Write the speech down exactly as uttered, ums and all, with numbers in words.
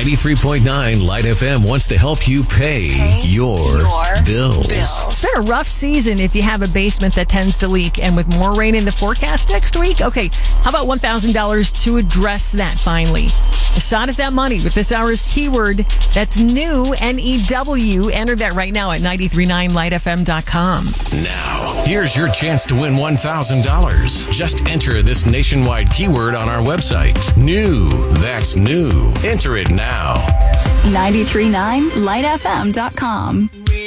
ninety-three point nine Light F M wants to help you pay, pay your, your bills. bills. It's been a rough season if you have a basement that tends to leak, and with more rain in the forecast next week, okay, how about one thousand dollars to address that finally? A shot at that money with this hour's keyword. That's new, N E W. Enter that right now at nine three nine light f m dot com. Now, here's your chance to win one thousand dollars. Just enter this nationwide keyword on our website. New. That's new. Enter it now. nine three nine light f m dot com.